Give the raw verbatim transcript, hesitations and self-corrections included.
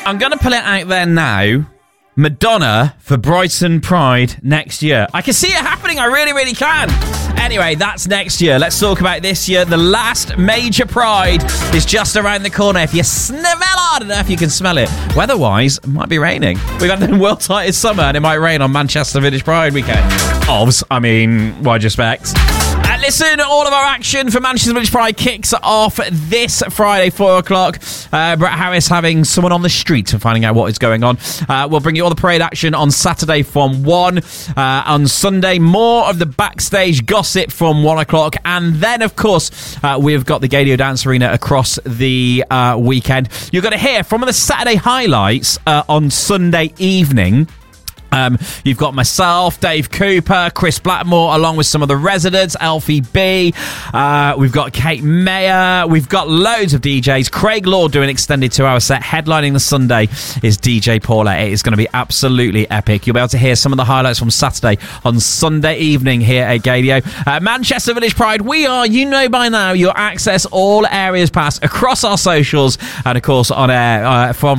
I'm going to pull it out there now. Madonna for Brighton Pride next year. I can see it happening. I really, really can. Anyway, that's next year. Let's talk about this year. The last major Pride is just around the corner. If you smell, I don't know if you can smell it. Weather-wise, it might be raining. We've had the world's hottest summer, and it might rain on Manchester Village Pride weekend. Obvs, I mean, what do you expect? Uh, listen, all of our action for Manchester Village Pride kicks off this Friday, four o'clock. Uh, Brett Harris having someone on the street and finding out what is going on. Uh, we'll bring you all the parade action on Saturday from one. Uh, on Sunday, more of the backstage gossip from one o'clock. And then, of course, uh, we've got the Gaydio Dance Arena across the uh, weekend. You're going to hear from the Saturday highlights uh, on Sunday evening. Um, you've got myself, Dave Cooper, Chris Blackmore, along with some of the residents, Alfie B. Uh, we've got Kate Mayer. We've got loads of D Js. Craig Law doing extended two-hour set. Headlining the Sunday is D J Paula. It is going to be absolutely epic. You'll be able to hear some of the highlights from Saturday on Sunday evening here at Gaydio. Uh, Manchester Village Pride, we are, you know by now, your Access All Areas Pass across our socials and, of course, on air uh, from